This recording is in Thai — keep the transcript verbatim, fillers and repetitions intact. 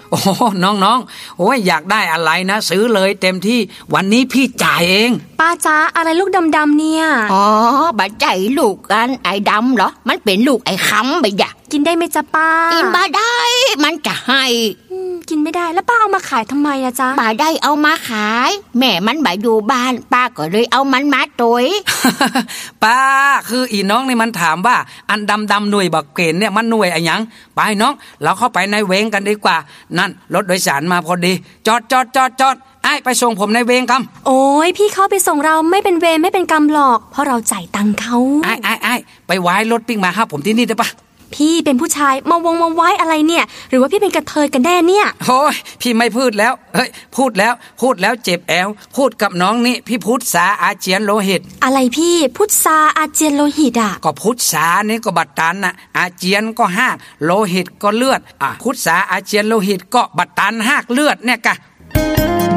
โอ้น้องๆโอ้ยอยากได้อะไรนะซื้อเลยเต็มที่วันนี้พี่จ่ายเองป้าจ๊ะอะไรลูกดำๆเนี่ยอ๋อบาใจลูกกันไอ้ดำเหรอมันเป็นลูกไอ้คำไปอย่ากินได้ไหมจ๊ะป้ากินบาได้มันจะให้กินไม่ได้แล้วป้าเอามาขายทำไมอะจ๊ะบาได้เอามาขายแม่มันบาอยู่บ้านป้าก็เลยเอามันมาตุยป้าคืออีน้องนี่มันถามว่าอันดำๆหน่วยบักเกณฑ์เนี่ยมันหน่วยอะไรยังไปน้องเราเข้าไปในเวงกันดีกว่านั่นรถโดยสารมาพอดีจอดจอดจอดจอดไอ้ไปส่งผมในเวงกำโอ้ยพี่เขาไปส่งเราไม่เป็นเวรไม่เป็นกรรมหรอกเพราะเราจ่ายตังค์เขาไอ้ไอ้ไอ้ไปไว้รถปิ้งมาครับผมที่นี่ได้ปะพี่เป็นผู้ชายมาวงมาไว้อะไรเนี่ยหรือว่าพี่เป็นกระเทยกันแน่เนี่ยโอ้ยพี่ไม่พูดแล้วเฮ้ยพูดแล้วพูดแล้วเจ็บแอวพูดกับน้องนี่พี่พุทธสาอาเจียนโลหิตอะไรพี่พุทธสาอาเจียนโลหิตอ่ะก็พุทธสานี่ก็บัดตันน่ะอาเจียนก็หากโลหิตก็เลือดอ่ะพุทธสาอาเจียนโลหิตก็บัดตันหากเลือดเนี่ยกะ